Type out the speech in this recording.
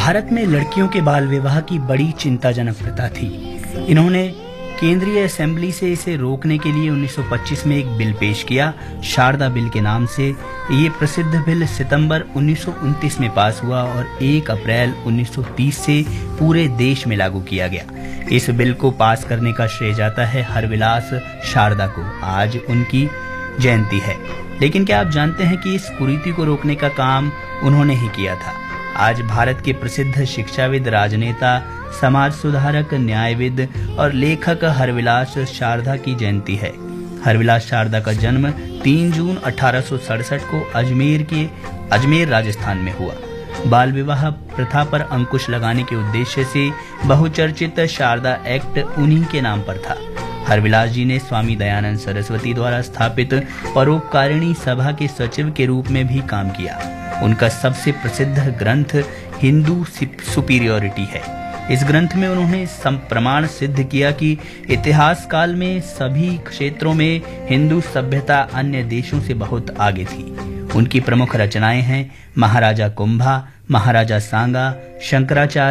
भारत में लड़कियों के बाल विवाह की बड़ी चिंताजनक प्रथा थी। इन्होंने केंद्रीय असेंबली से इसे रोकने के लिए 1925 में एक बिल पेश किया। शारदा बिल के नाम से ये प्रसिद्ध बिल सितंबर 1929 में पास हुआ और 1 अप्रैल 1930 से पूरे देश में लागू किया गया। इस बिल को पास करने का श्रेय जाता है हरविलास शारदा को। आज उनकी जयंती है। लेकिन क्या आप जानते हैं कि इस कुरीति को रोकने का काम उन्होंने ही किया था। आज भारत के प्रसिद्ध शिक्षाविद, राजनेता, समाज सुधारक, न्यायविद और लेखक हरविलास शारदा की जयंती है। हरविलास शारदा का जन्म 3 जून 1867 को अजमेर राजस्थान में हुआ। बाल विवाह प्रथा पर अंकुश लगाने के उद्देश्य से बहुचर्चित शारदा एक्ट उन्हीं के नाम पर था। हरविलास जी ने स्वामी दयानंद सरस्वती द्वारा स्थापित परोपकारिणी सभा के सचिव के रूप में भी काम किया। उनका सबसे प्रसिद्ध ग्रंथ हिंदू सुपीरियोरिटी है। इस ग्रंथ में उन्होंने प्रमाण सिद्ध किया कि इतिहास काल में सभी क्षेत्रों में हिंदू सभ्यता अन्य देशों से बहुत आगे थी। उनकी प्रमुख रचनाएं हैं महाराजा कुंभा, महाराजा सांगा, शंकराचार्य